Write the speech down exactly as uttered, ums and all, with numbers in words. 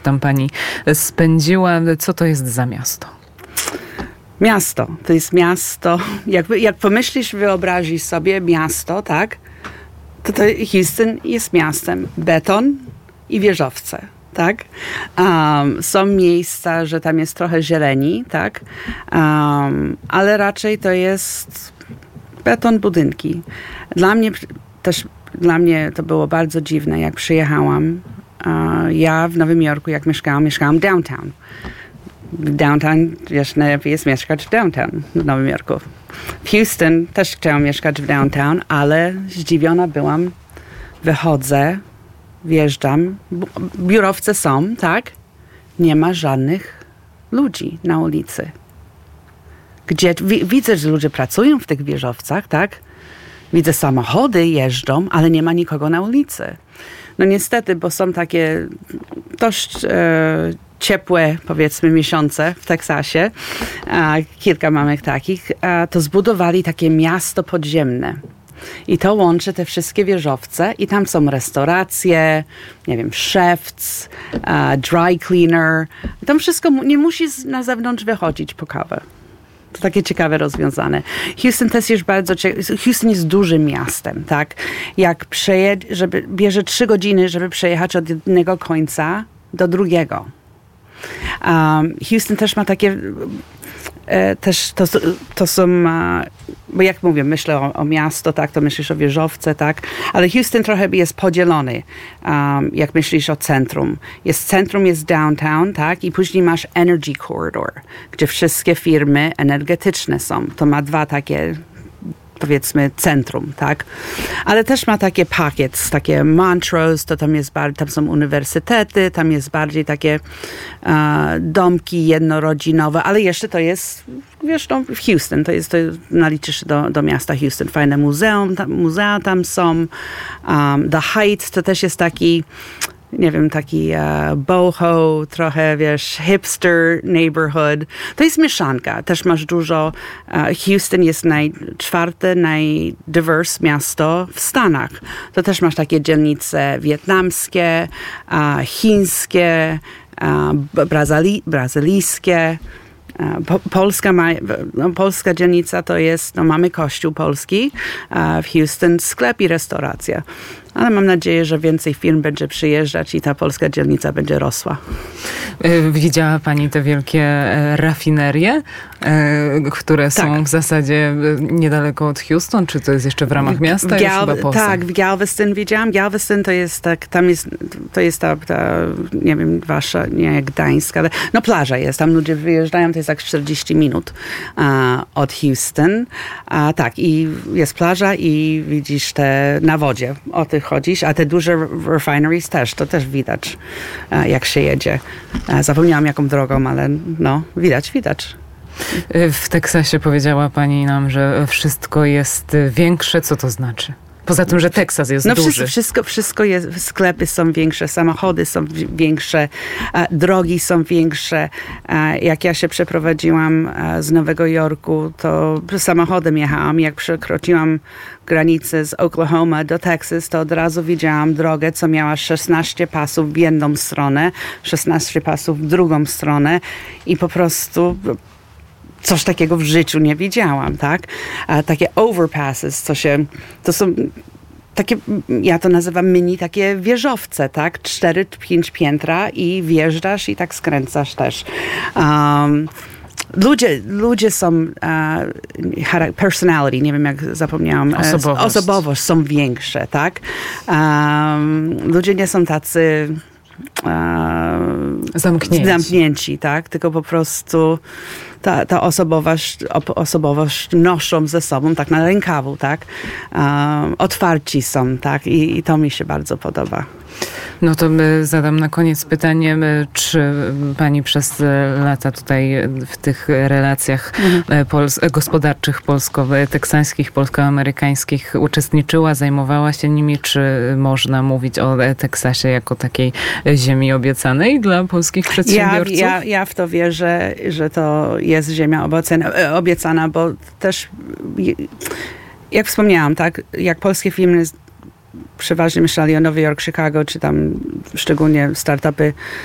tam pani spędziła. Co to jest za miasto? Miasto. To jest miasto. Jak, jak pomyślisz, wyobrazisz sobie miasto, tak? To, to Houston jest miastem. Beton i wieżowce. Tak? Um, są miejsca, że tam jest trochę zieleni, tak? Um, ale raczej to jest beton, budynki. Dla mnie też, dla mnie to było bardzo dziwne, jak przyjechałam. Uh, ja w Nowym Jorku, jak mieszkałam, mieszkałam downtown. Downtown, wiesz, najlepiej jest mieszkać w downtown w Nowym Jorku. W Houston też chciałam mieszkać w downtown, ale zdziwiona byłam. Wychodzę, wjeżdżam, biurowce są, tak? Nie ma żadnych ludzi na ulicy. Gdzie, wi- widzę, że ludzie pracują w tych wieżowcach, tak? Widzę, samochody jeżdżą, ale nie ma nikogo na ulicy. No niestety, bo są takie dość e, ciepłe, powiedzmy, miesiące w Teksasie, a kilka mamy takich, a to zbudowali takie miasto podziemne. I to łączy te wszystkie wieżowce i tam są restauracje, nie wiem, szewc, uh, dry cleaner. Tam wszystko nie musi na zewnątrz wychodzić po kawę. To takie ciekawe rozwiązane. Houston też jest bardzo Houston jest dużym miastem, tak? Jak przejedzie, żeby bierze trzy godziny, żeby przejechać od jednego końca do drugiego. Um, Houston też ma takie E, też to, to są, e, bo jak mówię, myślę o, o miasto, tak, to myślisz o wieżowce, tak, ale Houston trochę jest podzielony, um, jak myślisz o centrum. Jest centrum, jest downtown, tak, i później masz Energy Corridor, gdzie wszystkie firmy energetyczne są. To ma dwa takie, powiedzmy, centrum, tak? Ale też ma takie pakiet, takie Montrose, to tam jest bardziej, tam są uniwersytety, tam jest bardziej takie uh, domki jednorodzinowe, ale jeszcze to jest, wiesz, no, w Houston, to jest, to naliczysz do, do miasta Houston. Fajne muzeum, tam, muzea tam są. Um, The Heights to też jest taki, nie wiem, taki uh, boho, trochę, wiesz, hipster neighborhood. To jest mieszanka. Też masz dużo. Uh, Houston jest naj, czwarte najdiverse miasto w Stanach. To też masz takie dzielnice wietnamskie, uh, chińskie, uh, brazili, brazylijskie. Po, Polska, ma, no, polska dzielnica to jest, no mamy kościół polski, uh, w Houston sklep i restauracja. Ale mam nadzieję, że więcej firm będzie przyjeżdżać i ta polska dzielnica będzie rosła. Widziała pani te wielkie rafinerie, które są tak. w zasadzie niedaleko od Houston? Czy to jest jeszcze w ramach miasta? Gal- chyba poza? Tak, w Galveston widziałam. Galveston to jest tak, tam jest, to jest ta, ta nie wiem, wasza, nie jak Gdańsk, ale no plaża jest, tam ludzie wyjeżdżają, to jest tak czterdzieści minut uh, od Houston. Uh, tak, i jest plaża i widzisz te na wodzie, o tych chodzisz, a te duże refineries też, to też widać, uh, jak się jedzie. Uh, zapomniałam jaką drogą, ale no, widać, widać. W Teksasie powiedziała pani nam, że wszystko jest większe. Co to znaczy? Poza tym, że Teksas jest no, duży. Wszystko, wszystko jest, sklepy są większe, samochody są większe, drogi są większe. Jak ja się przeprowadziłam z Nowego Jorku, to samochodem jechałam. Jak przekroczyłam granicę z Oklahoma do Teksas, to od razu widziałam drogę, co miała szesnaście pasów w jedną stronę, szesnaście pasów w drugą stronę i po prostu coś takiego w życiu nie widziałam, tak? A takie overpasses, co się, to są takie, ja to nazywam mini takie wieżowce, tak? Cztery, pięć piętra i wjeżdżasz i tak skręcasz też. Um, Ludzie, ludzie są, uh, personality, nie wiem jak zapomniałam, osobowość, osobowość są większe, tak? Um, ludzie nie są tacy Zamknięci. zamknięci, tak? Tylko po prostu ta, ta osobowość, osobowość noszą ze sobą, tak na rękawu, tak? Um, otwarci są, tak? I, I to mi się bardzo podoba. No to zadam na koniec pytanie, czy pani przez lata tutaj w tych relacjach mhm. pols- gospodarczych, polsko-teksańskich, polsko-amerykańskich uczestniczyła, zajmowała się nimi, czy można mówić o Teksasie jako takiej ziemi obiecanej dla polskich przedsiębiorców? Ja, ja, ja w to wierzę, że to jest ziemia obiecana, obiecana, bo też jak wspomniałam, tak, jak polskie firmy przeważnie myśleli o Nowy Jork, Chicago, czy tam szczególnie startupy